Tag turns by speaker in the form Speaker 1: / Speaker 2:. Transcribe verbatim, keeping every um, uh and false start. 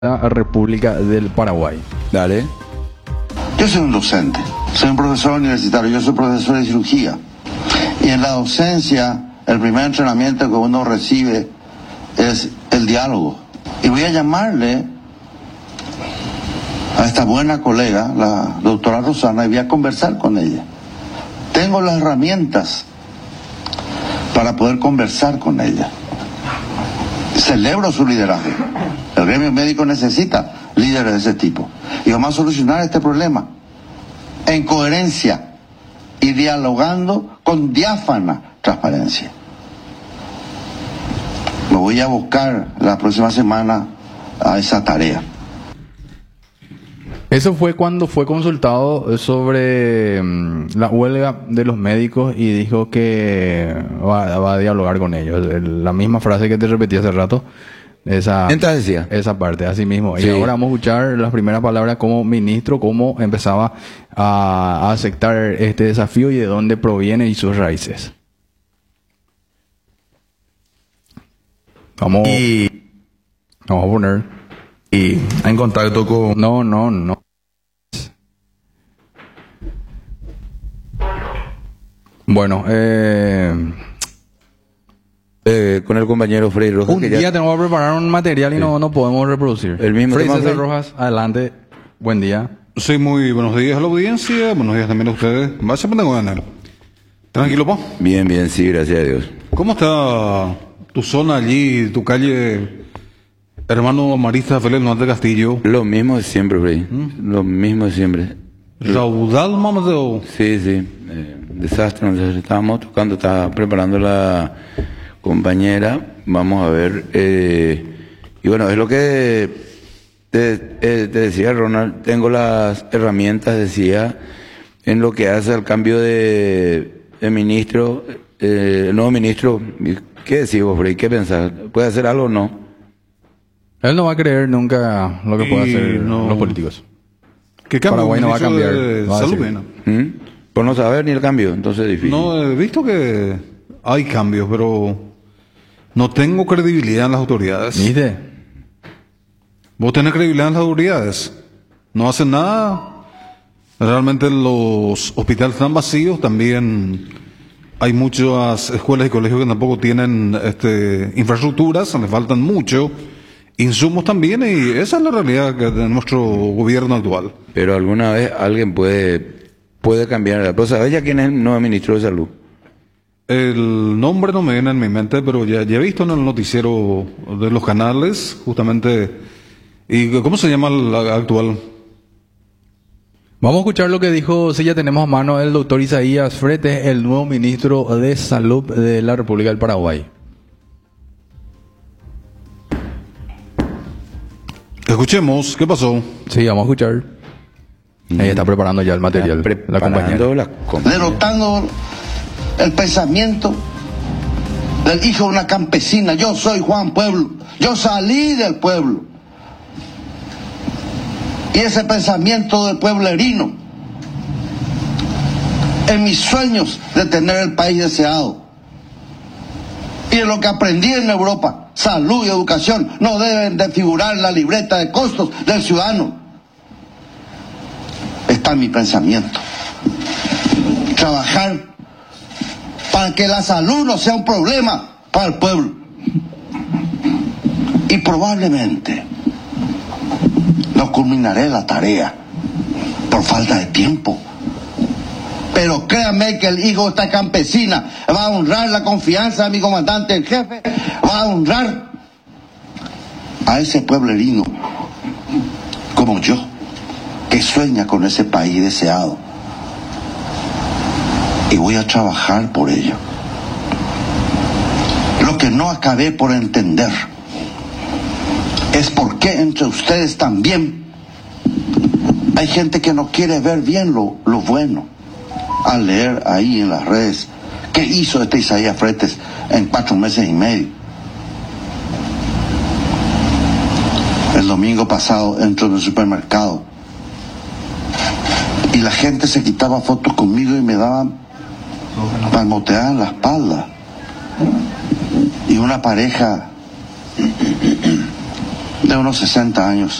Speaker 1: la República del Paraguay.
Speaker 2: Dale.
Speaker 3: Yo soy un docente, soy un profesor universitario, yo soy profesor de cirugía. Y en la docencia, el primer entrenamiento que uno recibe es el diálogo. Y voy a llamarle a esta buena colega, la doctora Rosana, y voy a conversar con ella. Tengo las herramientas para poder conversar con ella. Celebro su liderazgo. El gremio médico necesita líderes de ese tipo. Y vamos a solucionar este problema en coherencia y dialogando con diáfana transparencia. Me voy a buscar la próxima semana a esa tarea.
Speaker 1: Eso fue cuando fue consultado sobre mm, la huelga de los médicos y dijo que va, va a dialogar con ellos. El- La misma frase que te repetí hace rato. Esa,
Speaker 2: Entonces decía.
Speaker 1: esa parte, así mismo.
Speaker 2: Sí.
Speaker 1: Y ahora vamos a escuchar las primeras palabras como ministro, cómo empezaba a, a aceptar este desafío y de dónde proviene y sus raíces. Vamos,
Speaker 2: Y,
Speaker 1: vamos a poner.
Speaker 2: y en contacto con...
Speaker 1: No, no, no. Bueno, eh,
Speaker 2: eh, con el compañero Frei Rojas.
Speaker 1: un
Speaker 2: que
Speaker 1: día
Speaker 2: ya-
Speaker 1: tenemos que preparar un material y no, no podemos reproducir.
Speaker 2: El mismo
Speaker 1: Frei
Speaker 2: tema,
Speaker 1: César
Speaker 2: Frei.
Speaker 1: Rojas, adelante. Buen día.
Speaker 4: Sí, muy buenos días a la audiencia, buenos días también a ustedes. Vaya a ganar. Tranquilo, pa.
Speaker 2: Bien, bien, sí, gracias a Dios.
Speaker 4: ¿Cómo está tu zona allí, tu calle, hermano Marista Félix Norte Castillo?
Speaker 2: Lo mismo de siempre, Frei. Lo mismo de siempre.
Speaker 4: Raudal, Mamadeo.
Speaker 2: Sí, sí. eh, desastre. Entonces estábamos tocando, estaba preparando la compañera. Vamos a ver. eh, y bueno, es lo que te, eh, te decía, Ronald. Tengo las herramientas, decía, en lo que hace al cambio de, de ministro, eh, el nuevo ministro. ¿Qué decís vos, Frei? ¿Qué pensás? ¿Puede hacer algo o no?
Speaker 1: Él no va a creer nunca lo que pueden
Speaker 4: Y
Speaker 1: hacer
Speaker 4: no.
Speaker 1: los políticos.
Speaker 4: ¿Qué cambio?
Speaker 1: Paraguay no va a
Speaker 4: Ministro
Speaker 1: cambiar,
Speaker 4: de
Speaker 1: va a
Speaker 4: Salud,
Speaker 1: decir.
Speaker 4: ¿no?
Speaker 2: ¿Mm? Por no saber ni el cambio, entonces es difícil.
Speaker 4: No, he visto que hay cambios, pero no tengo credibilidad en las autoridades.
Speaker 1: ¿Viste?
Speaker 4: ¿Vos tenés credibilidad en las autoridades? No hacen nada. Realmente los hospitales están vacíos. También hay muchas escuelas y colegios que tampoco tienen este, infraestructuras, les faltan mucho. Insumos también, y esa es la realidad que de nuestro gobierno actual.
Speaker 2: Pero alguna vez alguien puede puede cambiar. Pero ¿sabes ya quién es el nuevo ministro de Salud?
Speaker 4: El nombre no me viene en mi mente, pero ya, ya he visto en el noticiero de los canales, justamente. ¿Y cómo se llama el actual?
Speaker 1: Vamos a escuchar lo que dijo, si ya tenemos a mano, el doctor Isaías Fretes, el nuevo ministro de Salud de la República del Paraguay.
Speaker 4: Escuchemos, ¿qué pasó?
Speaker 1: Sí, vamos a escuchar. Ahí está preparando ya el material. La
Speaker 2: Preparando
Speaker 1: compañera.
Speaker 2: la compañera.
Speaker 3: Derrotando el pensamiento del hijo de una campesina. Yo soy Juan Pueblo, yo salí del pueblo. Y ese pensamiento de pueblerino, en mis sueños de tener el país deseado, y en lo que aprendí en Europa, salud y educación no deben de figurar en la libreta de costos del ciudadano. Está en mi pensamiento. Trabajar para que la salud no sea un problema para el pueblo. Y probablemente no culminaré la tarea por falta de tiempo. Pero créanme que el hijo de esta campesina va a honrar la confianza de mi comandante en jefe, va a honrar a ese pueblerino como yo, que sueña con ese país deseado. Y voy a trabajar por ello. Lo que no acabé por entender es por qué entre ustedes también hay gente que no quiere ver bien lo, lo bueno. Al leer ahí en las redes qué hizo este Isaías Fretes en cuatro meses y medio. El domingo pasado entro en el supermercado y la gente se quitaba fotos conmigo y me daban palmoteadas en la espalda. Y una pareja de unos sesenta años.